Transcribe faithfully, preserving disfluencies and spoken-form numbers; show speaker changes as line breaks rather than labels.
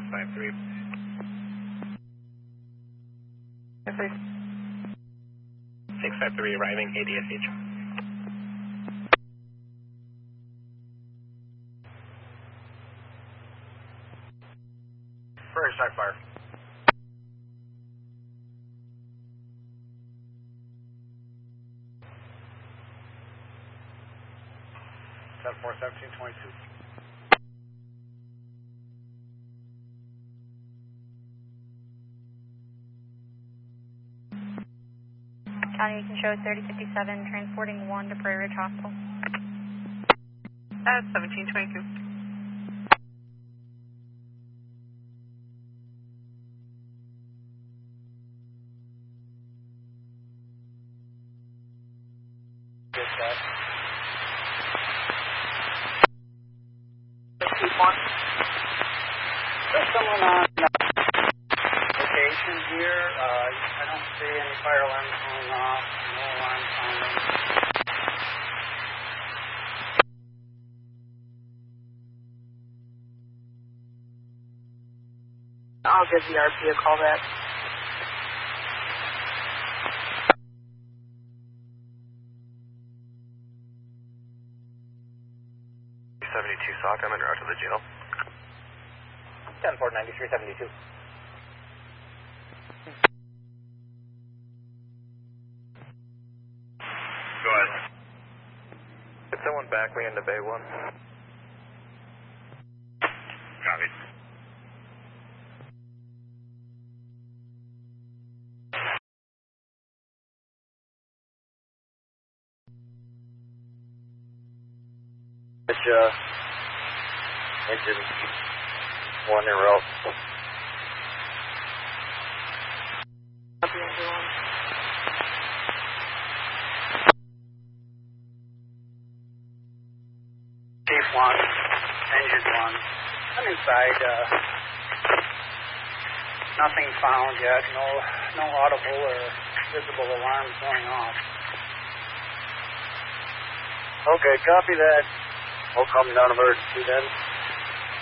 five three.
Yes, sir.
six five three arriving, A D S H. First, start fire. seven four seventeen twenty-two.
County, you can show thirty fifty-seven, transporting one to Prairie Ridge Hospital.
At seventeen twenty-two.
Good shot.
Keep one.
There's someone on uh, location here. Uh, I don't see any fire alarms going off. No alarm sounding.
I'll give the R P a call back.
seventy-two S O C, I'm en route to the jail. ten four ninety-three seventy-two. Go ahead. Get someone back me into Bay one. Copy. Which, uh, engine one in route.
Copy, engine one.
Chief one, engine one. I'm inside. Uh, nothing found yet. No, no audible or visible alarms going off.
Okay, copy that. We'll come down emergency then.